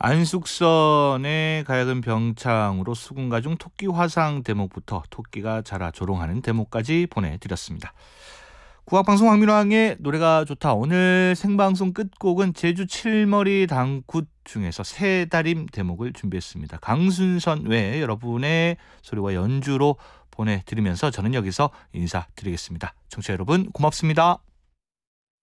안숙선의 가야금 병창으로 수군가중 토끼 화상 대목부터 토끼가 자라 조롱하는 대목까지 보내드렸습니다. 국악방송 황민왕의 노래가 좋다. 오늘 생방송 끝곡은 제주 칠머리 당굿 중에서 새다림 대목을 준비했습니다. 강순선 외에 여러분의 소리와 연주로 보내드리면서 저는 여기서 인사드리겠습니다. 청취자 여러분 고맙습니다.